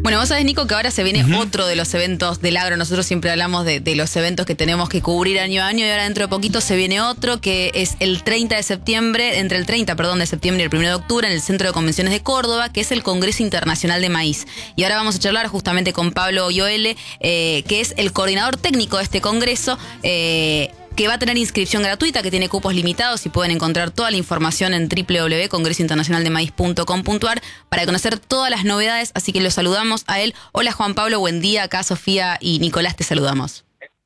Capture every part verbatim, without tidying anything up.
Bueno, vos sabés, Nico, que ahora se viene uh-huh. otro de los eventos del agro. Nosotros siempre hablamos de, de los eventos que tenemos que cubrir año a año y ahora dentro de poquito se viene otro que es el treinta de septiembre, entre el treinta, perdón, de septiembre y el primero de octubre en el Centro de Convenciones de Córdoba, que es el Congreso Internacional de Maíz. Y ahora vamos a charlar justamente con Pablo Ioele, eh, que es el coordinador técnico de este congreso, eh, que va a tener inscripción gratuita, que tiene cupos limitados y pueden encontrar toda la información en doble u doble u doble u punto congreso internacional de maíz punto com punto a r para conocer todas las novedades, así que lo saludamos a él. Hola Juan Pablo, buen día, acá Sofía y Nicolás te saludamos.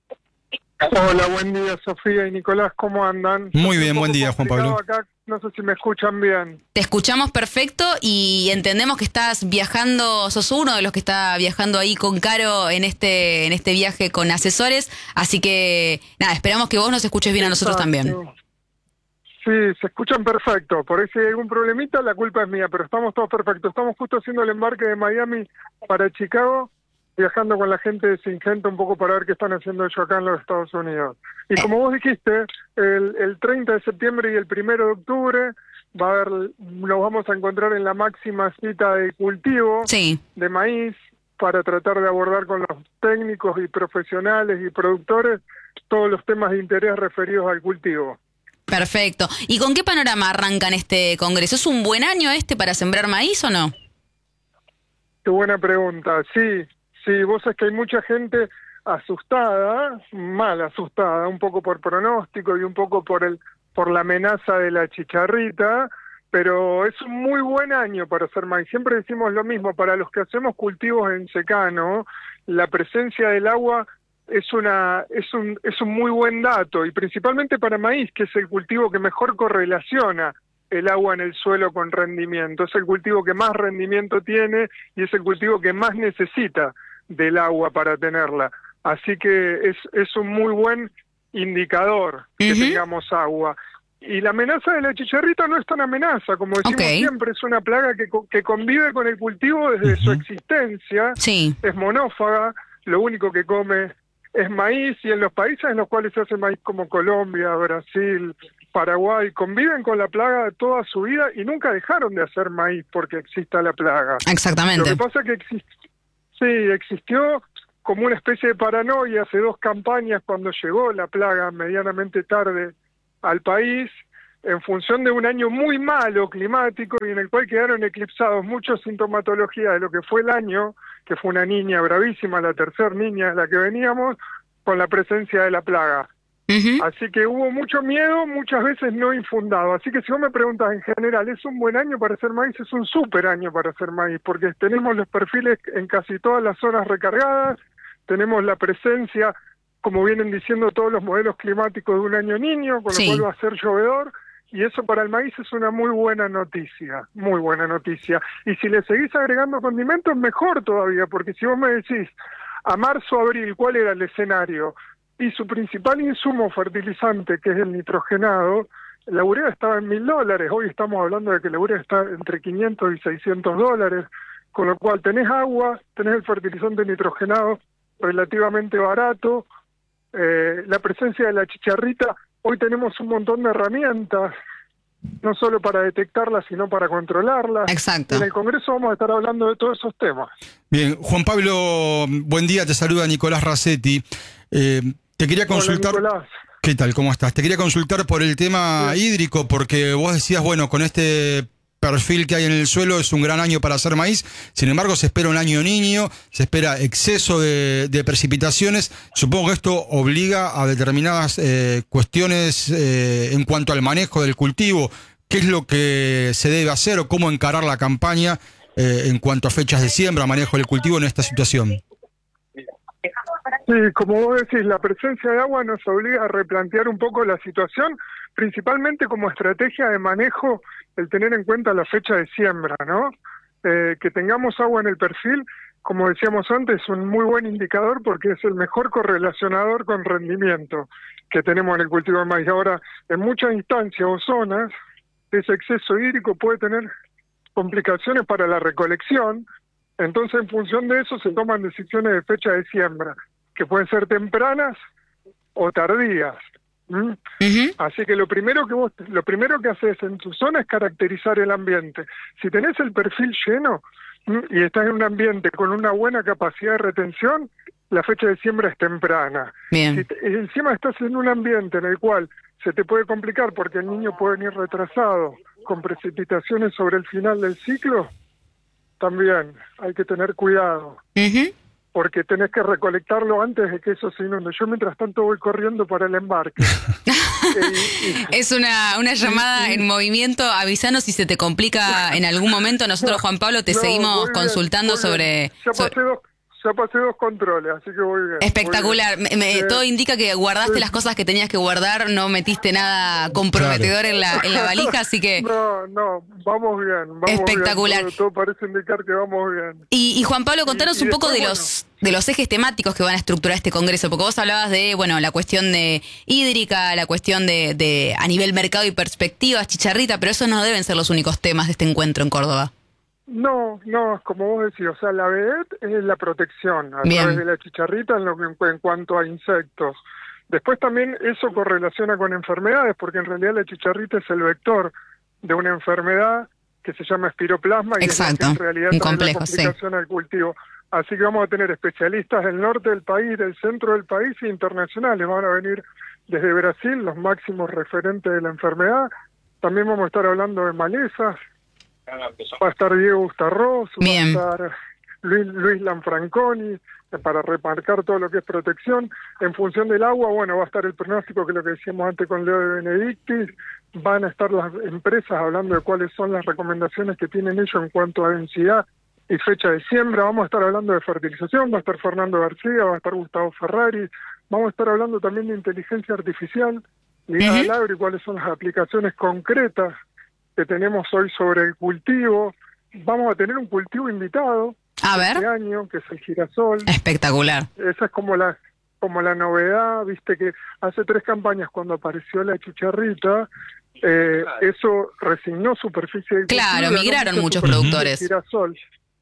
Hola, buen día Sofía y Nicolás, ¿cómo andan? Muy bien, buen día Juan Pablo. Acá, no sé si me escuchan bien. Te escuchamos perfecto y entendemos que estás viajando, sos uno de los que está viajando ahí con Caro en este en este viaje con asesores, así que nada, esperamos que vos nos escuches bien a nosotros también. Sí, se escuchan perfecto, por ahí si hay algún problemita la culpa es mía, pero estamos todos perfectos. Estamos justo haciendo el embarque de Miami para Chicago, viajando con la gente de Syngenta un poco para ver qué están haciendo ellos acá en los Estados Unidos. Y como vos dijiste, el, el treinta de septiembre y el primero de octubre va a haber, nos vamos a encontrar en la máxima cita de cultivo sí. de maíz para tratar de abordar con los técnicos y profesionales y productores todos los temas de interés referidos al cultivo. Perfecto. ¿Y con qué panorama arrancan este congreso? ¿Es un buen año este para sembrar maíz o no? Qué buena pregunta, sí. Sí, vos sabés que hay mucha gente asustada, mal asustada, un poco por pronóstico y un poco por el por la amenaza de la chicharrita, pero es un muy buen año para hacer maíz. Siempre decimos lo mismo, para los que hacemos cultivos en secano, la presencia del agua es una es un es un muy buen dato, y principalmente para maíz, que es el cultivo que mejor correlaciona el agua en el suelo con rendimiento. Es el cultivo que más rendimiento tiene y es el cultivo que más necesita del agua para tenerla. Así que es, es un muy buen indicador que uh-huh. tengamos agua. Y la amenaza de la chicharrita no es tan amenaza, como decimos okay. siempre, es una plaga que, que convive con el cultivo desde uh-huh. su existencia, sí. es monófaga, lo único que come es maíz, y en los países en los cuales se hace maíz como Colombia, Brasil, Paraguay, conviven con la plaga toda su vida y nunca dejaron de hacer maíz porque exista la plaga. Exactamente. Lo que pasa es que existe Sí, existió como una especie de paranoia hace dos campañas cuando llegó la plaga medianamente tarde al país, en función de un año muy malo climático y en el cual quedaron eclipsados muchas sintomatologías de lo que fue el año, que fue una niña bravísima, la tercera niña de la que veníamos, con la presencia de la plaga. Uh-huh. Así que hubo mucho miedo, muchas veces no infundado. Así que si vos me preguntas en general, ¿es un buen año para hacer maíz? Es un súper año para hacer maíz, porque tenemos los perfiles en casi todas las zonas recargadas, tenemos la presencia, como vienen diciendo todos los modelos climáticos, de un año niño, con sí. lo cual va a ser llovedor, y eso para el maíz es una muy buena noticia, muy buena noticia. Y si le seguís agregando condimentos, mejor todavía, porque si vos me decís, a marzo, abril, ¿cuál era el escenario? Y su principal insumo fertilizante, que es el nitrogenado, la urea estaba en mil dólares, hoy estamos hablando de que la urea está entre quinientos y seiscientos dólares, con lo cual tenés agua, tenés el fertilizante nitrogenado relativamente barato, eh, la presencia de la chicharrita, hoy tenemos un montón de herramientas, no solo para detectarlas, sino para controlarlas. Exacto. En el Congreso vamos a estar hablando de todos esos temas. Bien, Juan Pablo, buen día, te saluda Nicolás Racetti. Eh, te quería consultar... Hola, Nicolás. ¿Qué tal? ¿Cómo estás? Te quería consultar por el tema sí. hídrico, porque vos decías, bueno, con este perfil que hay en el suelo es un gran año para hacer maíz, sin embargo se espera un año niño, se espera exceso de, de precipitaciones. Supongo que esto obliga a determinadas eh, cuestiones eh, en cuanto al manejo del cultivo. ¿Qué es lo que se debe hacer o cómo encarar la campaña eh, en cuanto a fechas de siembra, manejo del cultivo en esta situación? Sí, como vos decís, la presencia de agua nos obliga a replantear un poco la situación, principalmente como estrategia de manejo, el tener en cuenta la fecha de siembra, ¿no? Eh, que tengamos agua en el perfil, como decíamos antes, es un muy buen indicador porque es el mejor correlacionador con rendimiento que tenemos en el cultivo de maíz. Ahora, en muchas instancias o zonas, ese exceso hídrico puede tener complicaciones para la recolección, entonces en función de eso se toman decisiones de fecha de siembra, que pueden ser tempranas o tardías. ¿Mm? Uh-huh. Así que lo primero que vos, lo primero que haces en tu zona es caracterizar el ambiente. Si tenés el perfil lleno, y estás en un ambiente con una buena capacidad de retención, la fecha de siembra es temprana. Bien. Si te, encima estás en un ambiente en el cual se te puede complicar porque el niño puede venir retrasado con precipitaciones sobre el final del ciclo, también hay que tener cuidado. Uh-huh. Porque tenés que recolectarlo antes de que eso se inunde. Yo mientras tanto voy corriendo para el embarque. eh, y, es una, una llamada y, en movimiento. Avisanos si se te complica en algún momento. Nosotros, Juan Pablo, te no, seguimos bien, consultando sobre... Ya pasé, sobre... dos, ya pasé dos controles, así que voy bien. Espectacular. Voy bien. Me, me, Eh, todo indica que guardaste eh, las cosas que tenías que guardar, no metiste nada comprometedor en la, en la valija, así que... No, no, vamos bien. Vamos espectacular. Bien. Todo, todo parece indicar que vamos bien. Y, y Juan Pablo, contanos y, y un poco después, de bueno, los... de los ejes temáticos que van a estructurar este congreso, porque vos hablabas de, bueno, la cuestión de hídrica, la cuestión de, de a nivel mercado y perspectivas, chicharrita, pero esos no deben ser los únicos temas de este encuentro en Córdoba. No, no, como vos decís, o sea, la V E T es la protección a Bien. través de la chicharrita en, lo que, en cuanto a insectos. Después también eso correlaciona con enfermedades, porque en realidad la chicharrita es el vector de una enfermedad que se llama espiroplasma y exacto, es la que en realidad un trae complejo, la complicación sí. al cultivo. Así que vamos a tener especialistas del norte del país, del centro del país e internacionales. Van a venir desde Brasil los máximos referentes de la enfermedad. También vamos a estar hablando de malezas. Va a estar Diego Ustarroz, Bien. va a estar Luis, Luis Lanfranconi, para remarcar todo lo que es protección. En función del agua, bueno, va a estar el pronóstico, que es lo que decíamos antes con Leo de Benedictis. Van a estar las empresas hablando de cuáles son las recomendaciones que tienen ellos en cuanto a densidad y fecha de siembra. Vamos a estar hablando de fertilización, va a estar Fernando García, va a estar Gustavo Ferrari. Vamos a estar hablando también de inteligencia artificial ligada Uh-huh. al agro y cuáles son las aplicaciones concretas que tenemos hoy sobre el cultivo. Vamos a tener un cultivo invitado A ver. este año, que es el girasol. Espectacular. Esa es como la como la novedad, viste que hace tres campañas cuando apareció la chicharrita, eh, eso resignó superficie de cultivo. Claro, ganó migraron mucha muchos superficie productores. de girasol.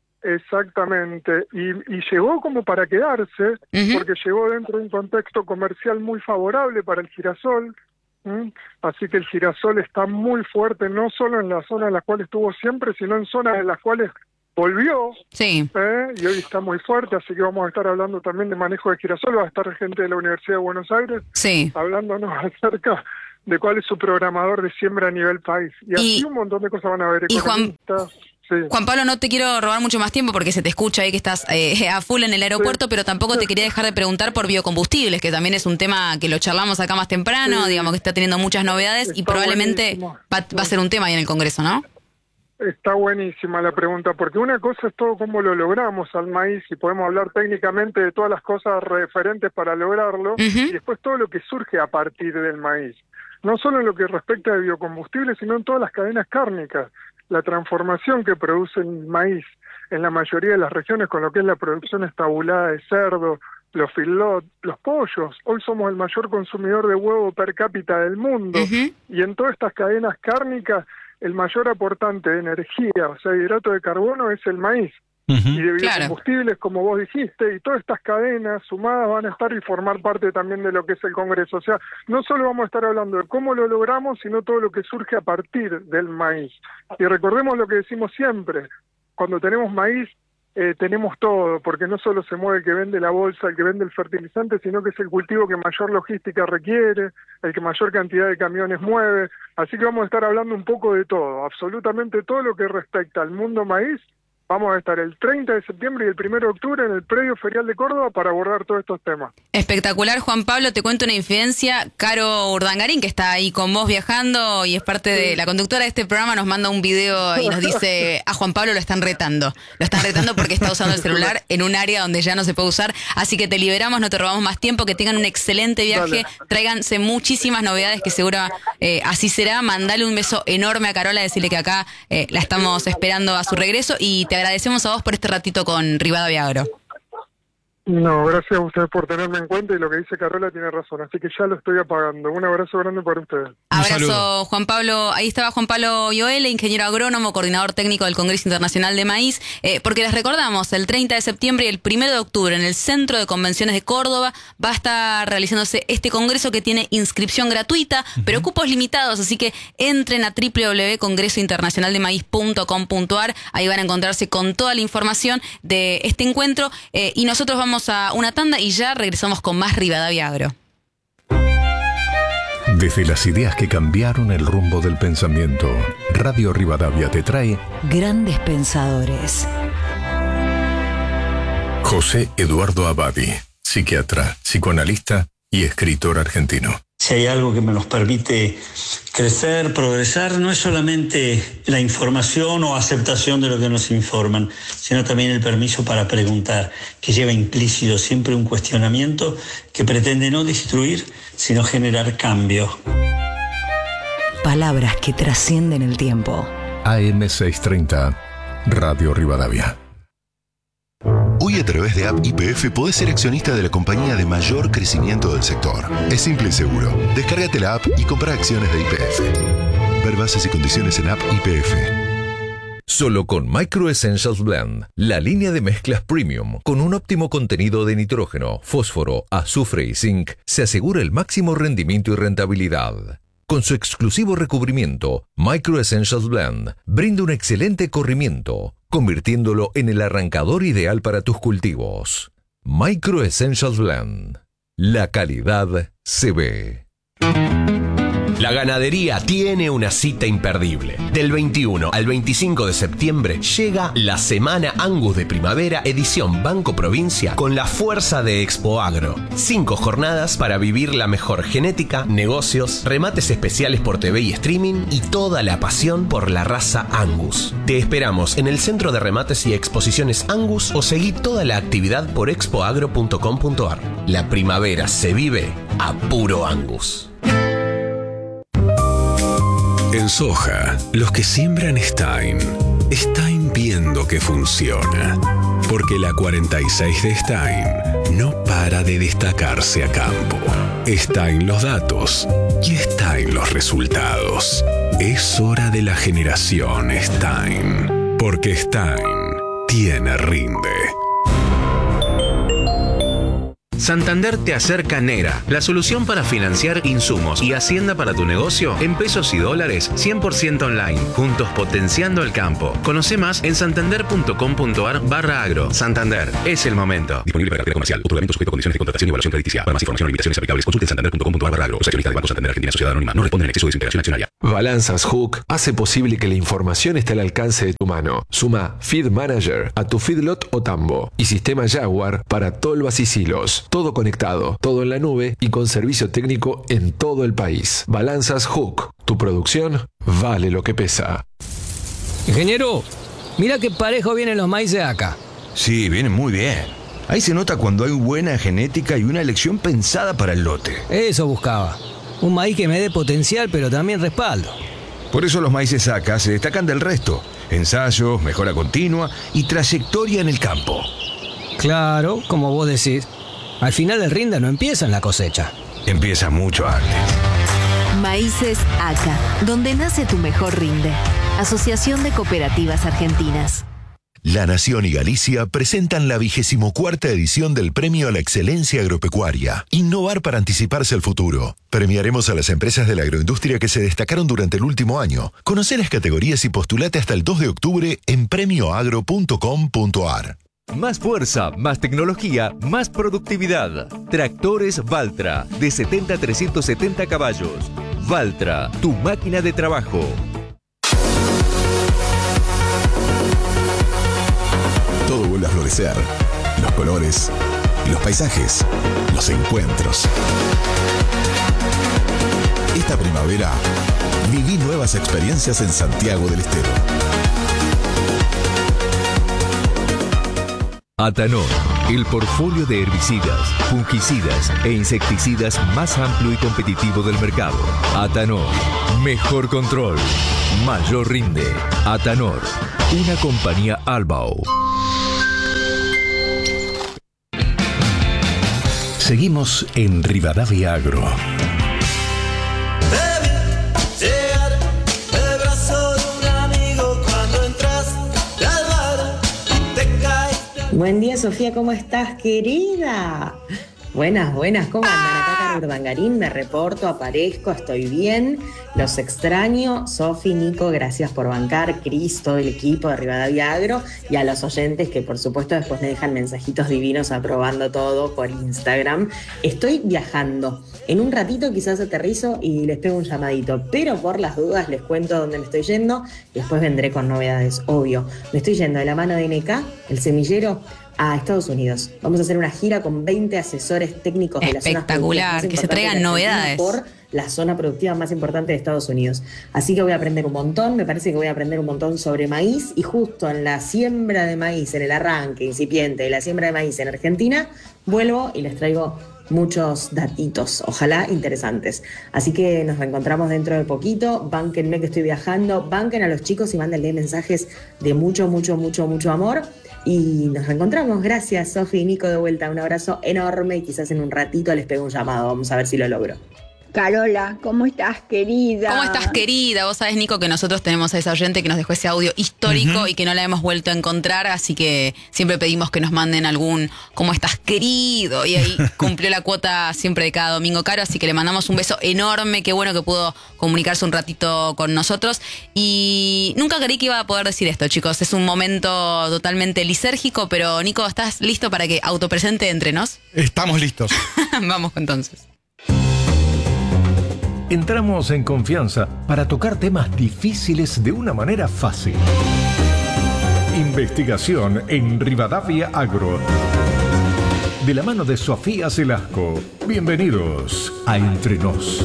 Exactamente, y, y llegó como para quedarse, Uh-huh. porque llegó dentro de un contexto comercial muy favorable para el girasol. ¿Mm? Así que el girasol está muy fuerte, no solo en la zona en la cual estuvo siempre, sino en zonas en las cuales volvió, Sí. ¿eh? Y hoy está muy fuerte, así que vamos a estar hablando también de manejo de girasol. Va a estar gente de la Universidad de Buenos Aires Sí. hablándonos acerca de cuál es su programador de siembra a nivel país. Y así Y- un montón de cosas van a ver. y Juan- Economistas, sí. Juan Pablo, no te quiero robar mucho más tiempo porque se te escucha ahí que estás eh, a full en el aeropuerto, Sí. pero tampoco te quería dejar de preguntar por biocombustibles, que también es un tema que lo charlamos acá más temprano, Sí. digamos que está teniendo muchas novedades y Está probablemente buenísimo. va, va a ser un tema ahí en el Congreso, ¿no? Está buenísima la pregunta, porque una cosa es todo cómo lo logramos al maíz, y podemos hablar técnicamente de todas las cosas referentes para lograrlo, Ujú. y después todo lo que surge a partir del maíz. No solo en lo que respecta a biocombustibles, sino en todas las cadenas cárnicas. La transformación que produce el maíz en la mayoría de las regiones, con lo que es la producción estabulada de cerdo, los feedlot, los pollos. Hoy somos el mayor consumidor de huevo per cápita del mundo, Ujú. y en todas estas cadenas cárnicas el mayor aportante de energía, o sea, de hidrato de carbono, es el maíz. Y de Claro. biocombustibles, como vos dijiste, y todas estas cadenas sumadas van a estar y formar parte también de lo que es el Congreso. O sea, no solo vamos a estar hablando de cómo lo logramos, sino todo lo que surge a partir del maíz. Y recordemos lo que decimos siempre, cuando tenemos maíz, eh, tenemos todo, porque no solo se mueve el que vende la bolsa, el que vende el fertilizante, sino que es el cultivo que mayor logística requiere, el que mayor cantidad de camiones mueve. Así que vamos a estar hablando un poco de todo, absolutamente todo lo que respecta al mundo maíz. Vamos a estar el treinta de septiembre y el primero de octubre en el predio ferial de Córdoba para abordar todos estos temas. Espectacular, Juan Pablo. Te cuento una infidencia. Caro Urdangarín, que está ahí con vos viajando y es parte de la conductora de este programa, nos manda un video y nos dice: a Juan Pablo lo están retando. Lo están retando porque está usando el celular en un área donde ya no se puede usar. Así que te liberamos, no te robamos más tiempo. Que tengan un excelente viaje. Dale. Tráiganse muchísimas novedades, que seguro eh, así será. Mandale un beso enorme a Carola, decirle que acá eh, la estamos esperando a su regreso, y te agradecemos a vos por este ratito con Rivadavia Agro. No, gracias a ustedes por tenerme en cuenta y lo que dice Carola tiene razón, así que ya lo estoy apagando. Un abrazo grande para ustedes. Abrazo, Juan Pablo. Ahí estaba Juan Pablo Ioele, ingeniero agrónomo, coordinador técnico del Congreso Internacional de Maíz, eh, porque les recordamos, el treinta de septiembre y el primero de octubre en el Centro de Convenciones de Córdoba va a estar realizándose este congreso que tiene inscripción gratuita, uh-huh. pero cupos limitados, así que entren a doble u doble u doble u punto congreso internacional de maíz punto com punto a r, ahí van a encontrarse con toda la información de este encuentro, eh, y nosotros vamos a una tanda y ya regresamos con más Rivadavia Agro. Desde las ideas que cambiaron el rumbo del pensamiento, Radio Rivadavia te trae Grandes Pensadores. José Eduardo Abadi, psiquiatra, psicoanalista y escritor argentino. Si hay algo que nos permite crecer, progresar, no es solamente la información o aceptación de lo que nos informan, sino también el permiso para preguntar, que lleva implícito siempre un cuestionamiento que pretende no destruir, sino generar cambio. Palabras que trascienden el tiempo. A M seiscientos treinta, Radio Rivadavia. Hoy a través de App Y P F podés ser accionista de la compañía de mayor crecimiento del sector. Es simple y seguro. Descárgate la app y compra acciones de Y P F. Ver bases y condiciones en App Y P F. Solo con Micro Essentials Blend, la línea de mezclas premium con un óptimo contenido de nitrógeno, fósforo, azufre y zinc, se asegura el máximo rendimiento y rentabilidad. Con su exclusivo recubrimiento, Micro Essentials Blend brinda un excelente corrimiento, convirtiéndolo en el arrancador ideal para tus cultivos. Micro Essentials Blend. La calidad se ve. La ganadería tiene una cita imperdible. Del veintiuno al veinticinco de septiembre llega la Semana Angus de Primavera, edición Banco Provincia, con la fuerza de Expo Agro. Cinco jornadas para vivir la mejor genética, negocios, remates especiales por T V y streaming y toda la pasión por la raza Angus. Te esperamos en el Centro de Remates y Exposiciones Angus o seguí toda la actividad por expoagro punto com punto a r. La primavera se vive a puro Angus. En soja, los que siembran Stein, Stein viendo que funciona. Porque la cuarenta y seis de Stein no para de destacarse a campo. Stein los datos y Stein los resultados. Es hora de la generación Stein. Porque Stein tiene rinde. Santander te acerca Nera, la solución para financiar insumos y hacienda para tu negocio en pesos y dólares cien por ciento online, juntos potenciando el campo. Conoce más en santander punto com punto a r barra agro. Santander, es el momento. Disponible para cartera comercial, otorgamiento sujeto a condiciones de contratación y evaluación crediticia. Para más información o limitaciones aplicables, consulte en santander punto com punto a r barra agro. Los accionistas del Banco Santander Argentina Sociedad Anónima no responden en exceso de su integración accionaria. Balanzas Hook hace posible que la información esté al alcance de tu mano. Suma Feed Manager a tu feedlot o tambo y sistema Jaguar para tolvas y silos. Todo conectado, todo en la nube y con servicio técnico en todo el país. Balanzas Hook. Tu producción vale lo que pesa. Ingeniero, mira qué parejo vienen los maíces acá. Sí, vienen muy bien. Ahí se nota cuando hay buena genética y una elección pensada para el lote. Eso buscaba. Un maíz que me dé potencial, pero también respaldo. Por eso los maíces acá se destacan del resto. Ensayos, mejora continua y trayectoria en el campo. Claro, como vos decís. Al final el rinde no empieza en la cosecha. Empieza mucho antes. Maíces A C A, donde nace tu mejor rinde. Asociación de Cooperativas Argentinas. La Nación y Galicia presentan la vigésimo cuarta edición del Premio a la Excelencia Agropecuaria. Innovar para anticiparse al futuro. Premiaremos a las empresas de la agroindustria que se destacaron durante el último año. Conoce las categorías y postulate hasta el dos de octubre en premio agro punto com punto a r. Más fuerza, más tecnología, más productividad. Tractores Valtra, de setenta a trescientos setenta caballos. Valtra, tu máquina de trabajo. Todo vuelve a florecer. Los colores, los paisajes, los encuentros. Esta primavera, viví nuevas experiencias en Santiago del Estero. Atanor, el portfolio de herbicidas, fungicidas e insecticidas más amplio y competitivo del mercado. Atanor, mejor control, mayor rinde. Atanor, una compañía Albao. Seguimos en Rivadavia Agro. Buen día, Sofía, ¿cómo estás, querida? Buenas, buenas, ¿cómo andan? Acá Carlos Urdangarín, me reporto, aparezco, estoy bien, los extraño. Sofi, Nico, gracias por bancar, Cris, todo el equipo de Rivadavia Agro, y a los oyentes que por supuesto después me dejan mensajitos divinos aprobando todo por Instagram. Estoy viajando, en un ratito quizás aterrizo y les pego un llamadito, pero por las dudas les cuento dónde me estoy yendo, y después vendré con novedades, obvio. Me estoy yendo de la mano de N K, el semillero, a Estados Unidos. Vamos a hacer una gira con veinte asesores técnicos de las zonas espectacular, que se traigan novedades por la zona productiva más importante de Estados Unidos. Así que voy a aprender un montón, me parece que voy a aprender un montón sobre maíz, y justo en la siembra de maíz, en el arranque incipiente de la siembra de maíz en Argentina, vuelvo y les traigo muchos datitos, ojalá interesantes. Así que nos reencontramos dentro de poquito. Bánquenme que estoy viajando, banquen a los chicos y mándenle mensajes de mucho, mucho, mucho, mucho amor. Y nos reencontramos. Gracias, Sofi y Nico, de vuelta. Un abrazo enorme y quizás en un ratito les pego un llamado. Vamos a ver si lo logro. Carola, ¿cómo estás, querida? ¿Cómo estás, querida? Vos sabés, Nico, que nosotros tenemos a esa oyente que nos dejó ese audio histórico uh-huh. y que no la hemos vuelto a encontrar, así que siempre pedimos que nos manden algún ¿cómo estás, querido? Y ahí cumplió la cuota siempre de cada domingo, Caro, así que le mandamos un beso enorme. Qué bueno que pudo comunicarse un ratito con nosotros. Y nunca creí que iba a poder decir esto, chicos. Es un momento totalmente lisérgico, pero Nico, ¿estás listo para que autopresente entre nos? Estamos listos. Vamos entonces. Entramos en confianza para tocar temas difíciles de una manera fácil. Investigación en Rivadavia Agro. De la mano de Sofía Celasco. Bienvenidos a Entre Nos.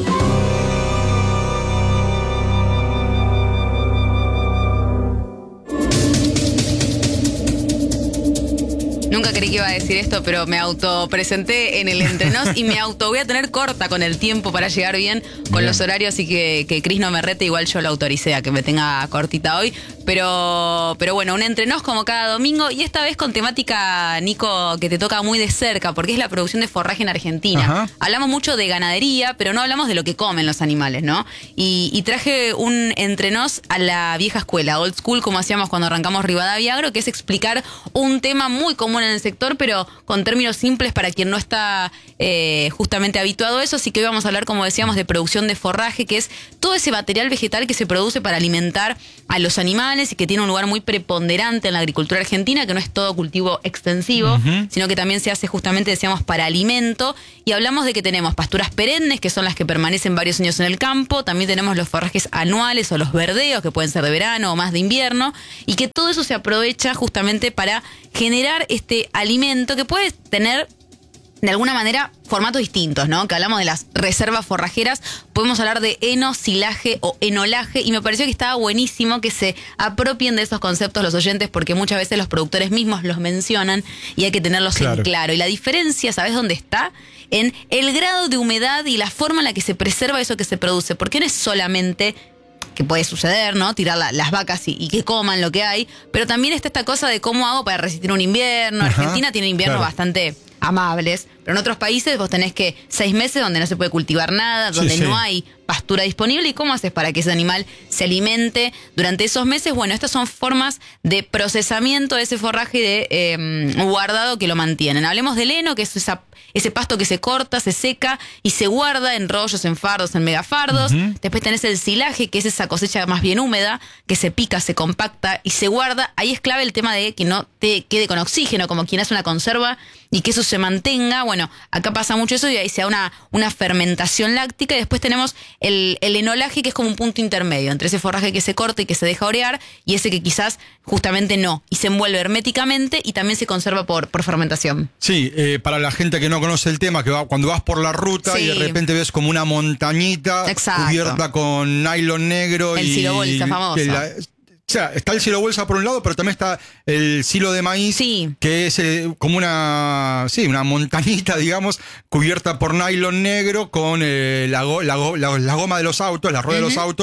Nunca creí que iba a decir esto, pero me autopresenté en el Entre Nos y me auto voy a tener corta con el tiempo para llegar bien con bien. Los horarios, y que, que Cris no me rete, igual yo lo autoricé a que me tenga cortita hoy. Pero, pero bueno, un Entre Nos como cada domingo, y esta vez con temática, Nico, que te toca muy de cerca, porque es la producción de forraje en Argentina. Ajá. Hablamos mucho de ganadería, pero no hablamos de lo que comen los animales, ¿no? Y, y traje un Entre Nos a la vieja escuela, old school, como hacíamos cuando arrancamos Rivadavia Agro, que es explicar un tema muy común en el sector, pero con términos simples para quien no está eh, justamente habituado a eso. Así que hoy vamos a hablar, como decíamos, de producción de forraje, que es todo ese material vegetal que se produce para alimentar a los animales y que tiene un lugar muy preponderante en la agricultura argentina, que no es todo cultivo extensivo, uh-huh. sino que también se hace justamente, decíamos, para alimento. Y hablamos de que tenemos pasturas perennes, que son las que permanecen varios años en el campo. También tenemos los forrajes anuales o los verdeos, que pueden ser de verano o más de invierno, y que todo eso se aprovecha justamente para generar este alimento que puede tener de alguna manera formatos distintos, ¿no? Que hablamos de las reservas forrajeras, podemos hablar de enosilaje o enolaje, y me pareció que estaba buenísimo que se apropien de esos conceptos los oyentes, porque muchas veces los productores mismos los mencionan y hay que tenerlos claro. en claro. Y la diferencia, ¿sabes dónde está? En el grado de humedad y la forma en la que se preserva eso que se produce, porque no es solamente que puede suceder, ¿no? Tirar la, las vacas y, y que coman lo que hay, pero también está esta cosa de cómo hago para resistir un invierno. Ajá, Argentina tiene inviernos claro. bastante amables, pero en otros países vos tenés que seis meses donde no se puede cultivar nada, donde sí, sí. no hay pastura disponible. ¿Y cómo haces para que ese animal se alimente durante esos meses? Bueno, estas son formas de procesamiento de ese forraje y de eh, guardado que lo mantienen. Hablemos del heno, que es esa, ese pasto que se corta, se seca y se guarda en rollos, en fardos, en megafardos. Uh-huh. Después tenés el silaje, que es esa cosecha más bien húmeda, que se pica, se compacta y se guarda. Ahí es clave el tema de que no te quede con oxígeno, como quien hace una conserva, y que eso se mantenga. Bueno, acá pasa mucho eso y ahí se da una, una fermentación láctica. Y después tenemos el, el enolaje, que es como un punto intermedio entre ese forraje que se corta y que se deja orear y ese que quizás justamente no, y se envuelve herméticamente y también se conserva por, por fermentación. Sí, eh, para la gente que no conoce el tema, que va, cuando vas por la ruta sí. y de repente ves como una montañita Exacto. cubierta con nylon negro. El y silo bolsa famoso. La, o sea, está el silo bolsa por un lado, pero también está el silo de maíz, sí. que es eh, como una sí, una montañita, digamos, cubierta por nylon negro con eh, la, go, la, go, la, la goma de los autos, la rueda uh-huh. de los autos,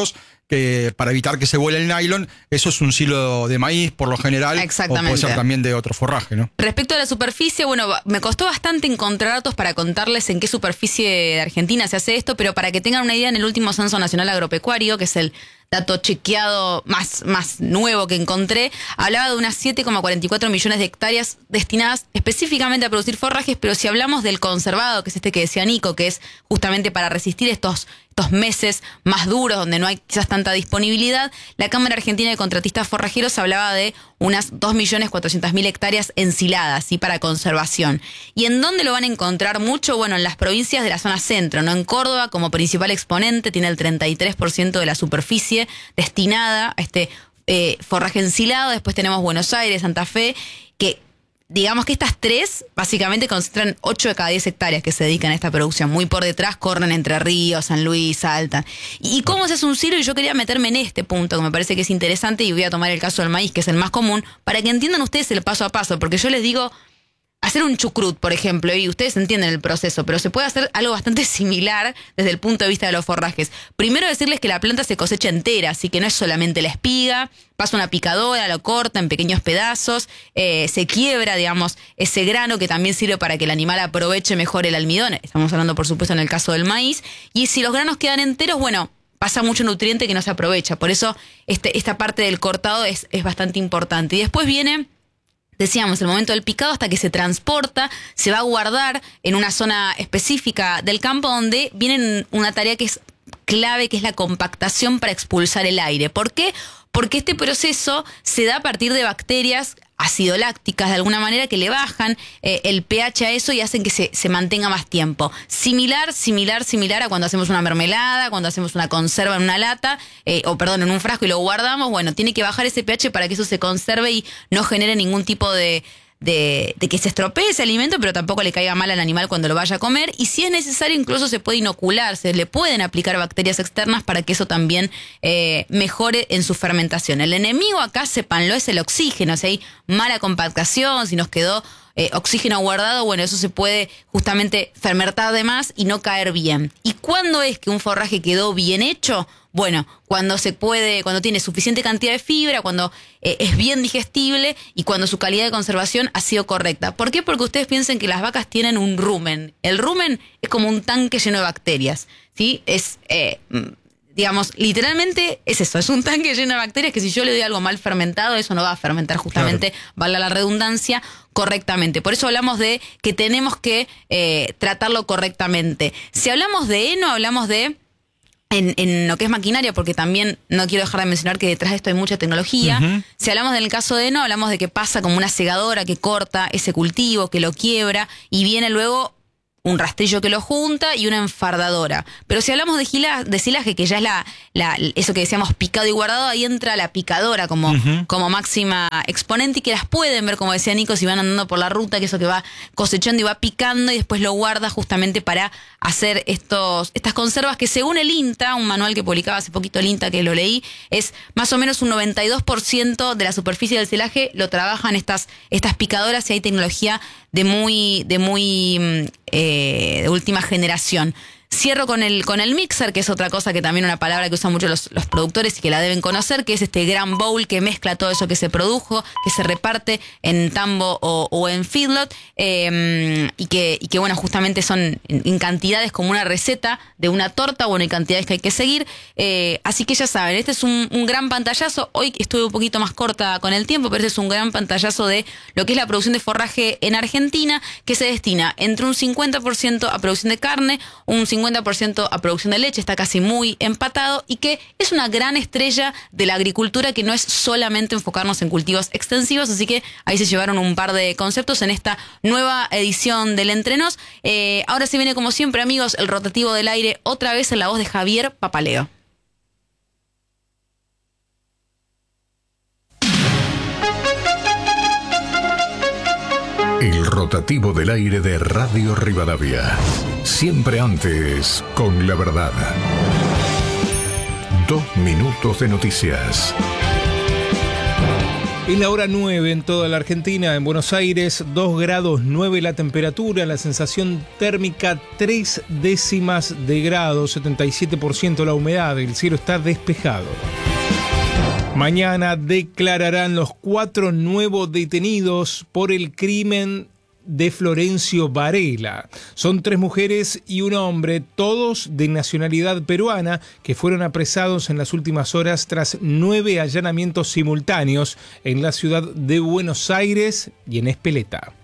que para evitar que se vuele el nylon, eso es un silo de maíz por lo general. Exactamente. O puede ser también de otro forraje, ¿no? Respecto a la superficie, bueno, me costó bastante encontrar datos para contarles en qué superficie de Argentina se hace esto, pero para que tengan una idea, en el último Censo Nacional Agropecuario, que es el dato chequeado más, más nuevo que encontré, hablaba de unas siete coma cuarenta y cuatro millones de hectáreas destinadas específicamente a producir forrajes, pero si hablamos del conservado, que es este que decía Nico, que es justamente para resistir estos, estos meses más duros, donde no hay quizás tanta disponibilidad, la Cámara Argentina de Contratistas Forrajeros hablaba de unas dos millones cuatrocientas mil hectáreas ensiladas, ¿sí? Para conservación. ¿Y en dónde lo van a encontrar mucho? Bueno, en las provincias de la zona centro, ¿no? En Córdoba, como principal exponente, tiene el treinta y tres por ciento de la superficie destinada a este eh, forraje ensilado. Después tenemos Buenos Aires, Santa Fe, que digamos que estas tres básicamente concentran ocho de cada diez hectáreas que se dedican a esta producción. Muy por detrás corren Entre Ríos, San Luis, Salta. ¿Y cómo se hace un silo? Y yo quería meterme en este punto, que me parece que es interesante, y voy a tomar el caso del maíz, que es el más común, para que entiendan ustedes el paso a paso, porque yo les digo, hacer un chucrut, por ejemplo, y ustedes entienden el proceso, pero se puede hacer algo bastante similar desde el punto de vista de los forrajes. Primero decirles que la planta se cosecha entera, así que no es solamente la espiga, pasa una picadora, lo corta en pequeños pedazos, eh, se quiebra, digamos, ese grano que también sirve para que el animal aproveche mejor el almidón. Estamos hablando, por supuesto, en el caso del maíz. Y si los granos quedan enteros, bueno, pasa mucho nutriente que no se aprovecha. Por eso este, esta parte del cortado es, es bastante importante. Y después viene, decíamos, el momento del picado, hasta que se transporta, se va a guardar en una zona específica del campo, donde viene una tarea que es clave, que es la compactación para expulsar el aire. ¿Por qué? Porque este proceso se da a partir de bacterias acidolácticas, de alguna manera, que le bajan eh, el pH a eso y hacen que se, se mantenga más tiempo. Similar, similar, similar a cuando hacemos una mermelada, cuando hacemos una conserva en una lata, eh, o perdón, en un frasco y lo guardamos. Bueno, tiene que bajar ese pH para que eso se conserve y no genere ningún tipo de... De, de que se estropee ese alimento, pero tampoco le caiga mal al animal cuando lo vaya a comer. Y si es necesario, incluso se puede inocular, se le pueden aplicar bacterias externas para que eso también eh, mejore en su fermentación. El enemigo acá, sépanlo, es el oxígeno. Si hay mala compactación, si nos quedó eh, oxígeno guardado, bueno, eso se puede justamente fermentar de más y no caer bien. ¿Y cuándo es que un forraje quedó bien hecho? Bueno, cuando se puede, cuando tiene suficiente cantidad de fibra, cuando eh, es bien digestible y cuando su calidad de conservación ha sido correcta. ¿Por qué? Porque ustedes piensen que las vacas tienen un rumen. El rumen es como un tanque lleno de bacterias, ¿sí? Es, eh, digamos, literalmente es eso, es un tanque lleno de bacterias que si yo le doy algo mal fermentado, eso no va a fermentar justamente, claro, valga la redundancia, correctamente. Por eso hablamos de que tenemos que eh, tratarlo correctamente. Si hablamos de heno, hablamos de... En, en lo que es maquinaria, porque también no quiero dejar de mencionar que detrás de esto hay mucha tecnología. Uh-huh. Si hablamos del caso de heno, hablamos de que pasa como una segadora que corta ese cultivo, que lo quiebra, y viene luego un rastrillo que lo junta y una enfardadora. Pero si hablamos de, gila, de silaje, que ya es la, la eso que decíamos picado y guardado, ahí entra la picadora como, uh-huh. como máxima exponente, y que las pueden ver, como decía Nico, si van andando por la ruta, que eso que va cosechando y va picando y después lo guarda justamente para hacer estos estas conservas que, según el INTA, un manual que publicaba hace poquito el INTA, que lo leí, es más o menos un noventa y dos por ciento de la superficie del silaje lo trabajan estas, estas picadoras, y hay tecnología de muy, de muy eh, de última generación. Cierro con el, con el mixer, que es otra cosa que también una palabra que usan mucho los, los productores y que la deben conocer, que es este gran bowl que mezcla todo eso que se produjo, que se reparte en tambo o, o en feedlot, eh, y, que, y que, bueno, justamente son en, en cantidades como una receta de una torta, bueno, en cantidades que hay que seguir. Eh, así que ya saben, este es un, un gran pantallazo. Hoy estuve un poquito más corta con el tiempo, pero este es un gran pantallazo de lo que es la producción de forraje en Argentina, que se destina entre un cincuenta por ciento a producción de carne, un cincuenta por ciento a producción de leche, está casi muy empatado, y que es una gran estrella de la agricultura, que no es solamente enfocarnos en cultivos extensivos. Así que ahí se llevaron un par de conceptos en esta nueva edición del Entre Nos. Eh, ahora se viene, como siempre, amigos, el rotativo del aire, otra vez en la voz de Javier Papaleo. El rotativo del aire de Radio Rivadavia. Siempre antes, con la verdad. Dos minutos de noticias. En la hora nueve en toda la Argentina, en Buenos Aires, dos grados nueve la temperatura, la sensación térmica tres décimas de grado, setenta y siete por ciento la humedad, el cielo está despejado. Mañana declararán los cuatro nuevos detenidos por el crimen de Florencio Varela. Son tres mujeres y un hombre, todos de nacionalidad peruana, que fueron apresados en las últimas horas tras nueve allanamientos simultáneos en la ciudad de Buenos Aires y en Espeleta.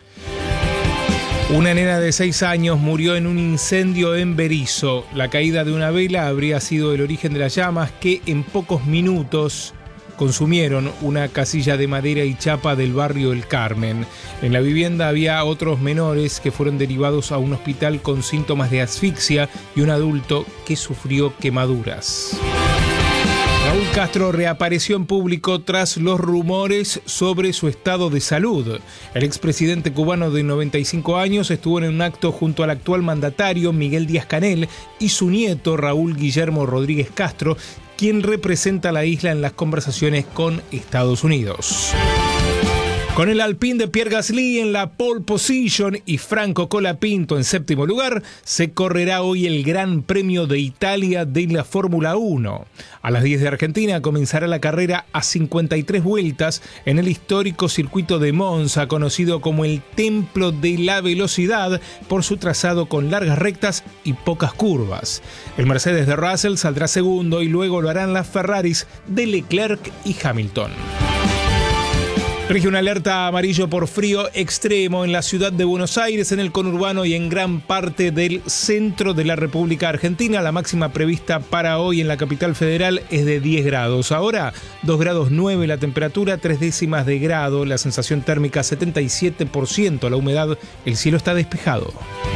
Una nena de seis años murió en un incendio en Berisso. La caída de una vela habría sido el origen de las llamas que en pocos minutos consumieron una casilla de madera y chapa del barrio El Carmen. En la vivienda había otros menores que fueron derivados a un hospital con síntomas de asfixia y un adulto que sufrió quemaduras. Raúl Castro reapareció en público tras los rumores sobre su estado de salud. El expresidente cubano de noventa y cinco años estuvo en un acto junto al actual mandatario Miguel Díaz-Canel y su nieto Raúl Guillermo Rodríguez Castro, quien representa a la isla en las conversaciones con Estados Unidos. Con el Alpine de Pierre Gasly en la pole position y Franco Colapinto en séptimo lugar, se correrá hoy el Gran Premio de Italia de la Fórmula uno. A las diez de Argentina comenzará la carrera a cincuenta y tres vueltas en el histórico circuito de Monza, conocido como el Templo de la Velocidad por su trazado con largas rectas y pocas curvas. El Mercedes de Russell saldrá segundo y luego lo harán las Ferraris de Leclerc y Hamilton. Rige una alerta amarillo por frío extremo en la ciudad de Buenos Aires, en el conurbano y en gran parte del centro de la República Argentina. La máxima prevista para hoy en la capital federal es de diez grados. Ahora, dos grados nueve la temperatura, tres décimas de grado, la sensación térmica setenta y siete por ciento, la humedad, el cielo está despejado.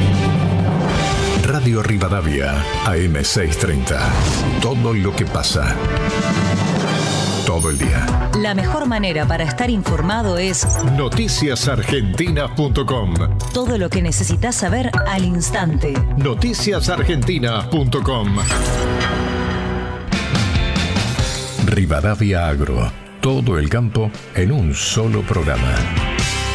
Radio Rivadavia, A M seiscientos treinta. Todo lo que pasa. Todo el día. La mejor manera para estar informado es noticias argentinas punto com. Todo lo que necesitas saber al instante. noticias argentinas punto com. Rivadavia Agro. Todo el campo en un solo programa.